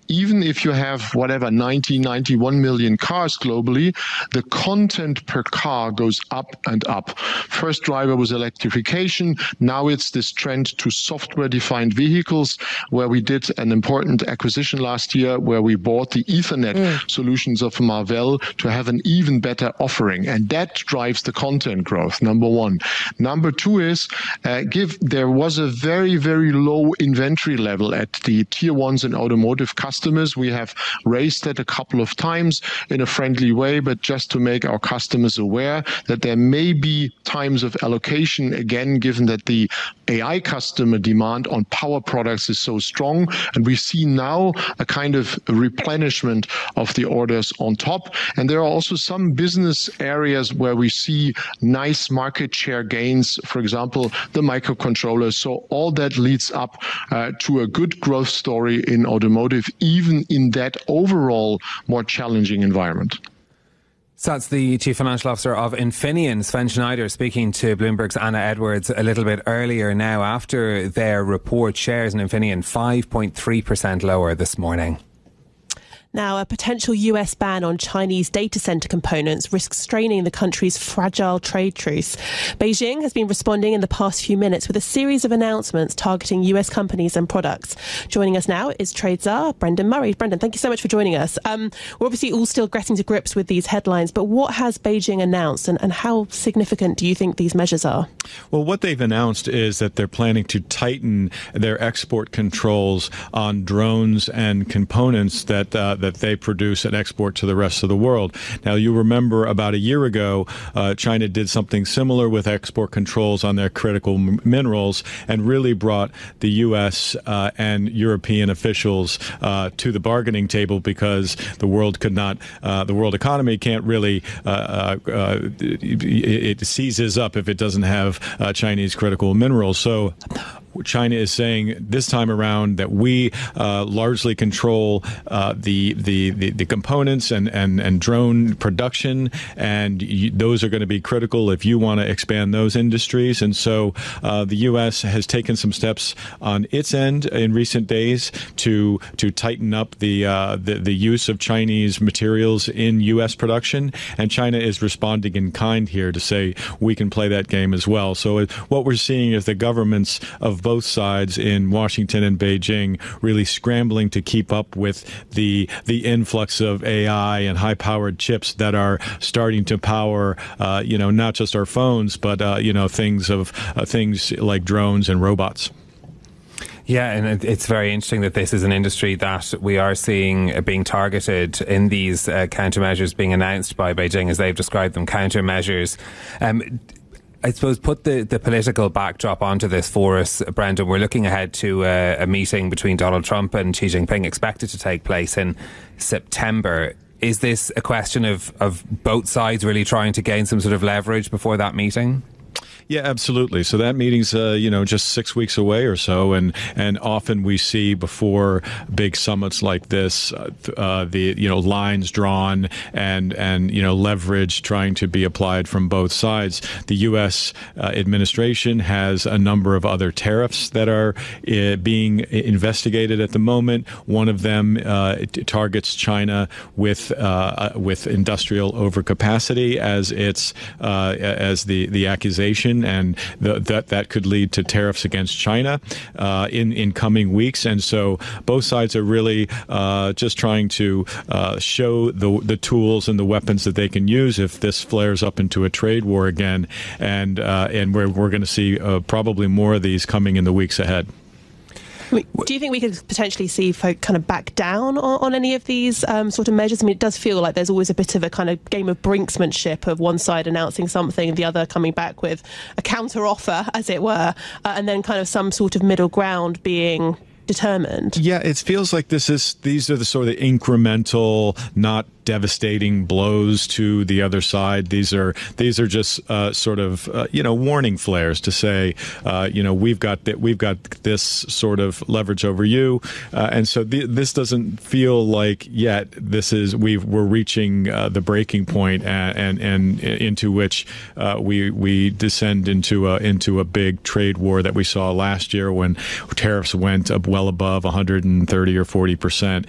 even if you have whatever 91 million cars globally, the content per car goes up and up. First driver was electrification. Now it's this trend to software-defined vehicles, where we did an important acquisition last year, where we bought the Ethernet solutions of Marvell to have an even better offering, and that drives the content growth. Number one. Number two is there was a very, very low inventory level at the tier ones and automotive customers. We have raised that a couple of times in a friendly way, but just to make our customers aware that there may be times of allocation again, given that the AI customer demand on power products is so strong, and we see now a kind of replenishment of the orders on top. And there are also some business areas where we see nice market share gains, for example, the microcontrollers. So all that leads up to a good growth story in automotive, even in that overall more challenging environment. So that's the Chief Financial Officer of Infineon, Sven Schneider, speaking to Bloomberg's Anna Edwards a little bit earlier. Now, after their report, shares in Infineon 5.3% lower this morning. Now, a potential US ban on Chinese data center components risks straining the country's fragile trade truce. Beijing has been responding in the past few minutes with a series of announcements targeting US companies and products. Joining us now is trade czar Brendan Murray. Brendan, thank you so much for joining us. We're obviously all still getting to grips with these headlines, but what has Beijing announced, and how significant do you think these measures are? Well, what they've announced is that they're planning to tighten their export controls on drones and components that they produce and export to the rest of the world. Now, you remember about a year ago, China did something similar with export controls on their critical minerals and really brought the U.S. And European officials to the bargaining table, because the world could not, the world economy can't really, it seizes up if it doesn't have Chinese critical minerals. So China is saying this time around that we largely control the components and drone production, and those are going to be critical if you want to expand those industries. And so the U.S. has taken some steps on its end in recent days to tighten up the use of Chinese materials in U.S. production, and China is responding in kind here to say we can play that game as well. So what we're seeing is the governments of both sides in Washington and Beijing really scrambling to keep up with the influx of AI and high-powered chips that are starting to power, not just our phones, but things like drones and robots. Yeah, and it's very interesting that this is an industry that we are seeing being targeted in these countermeasures being announced by Beijing, as they've described them, countermeasures. I suppose put the political backdrop onto this for us, Brendan. We're looking ahead to a meeting between Donald Trump and Xi Jinping expected to take place in September. Is this a question of both sides really trying to gain some sort of leverage before that meeting? Yeah, absolutely. So that meeting's, just 6 weeks away or so. And often we see before big summits like this, lines drawn and leverage trying to be applied from both sides. The U.S. administration has a number of other tariffs that are being investigated at the moment. One of them targets China with industrial overcapacity as the accusation, and that could lead to tariffs against China in coming weeks. And so both sides are really just trying to show the tools and the weapons that they can use if this flares up into a trade war again. And we're going to see probably more of these coming in the weeks ahead. Do you think we could potentially see folk kind of back down on any of these sort of measures? I mean, it does feel like there's always a bit of a kind of game of brinksmanship of one side announcing something, the other coming back with a counter offer, as it were, and then kind of some sort of middle ground being determined. Yeah, it feels like these are the sort of incremental, not devastating blows to the other side. These are just warning flares to say, we've got this sort of leverage over you, and so this doesn't feel like yet we're reaching the breaking point and into which we descend into a big trade war that we saw last year when tariffs went up well above 130 or 40%.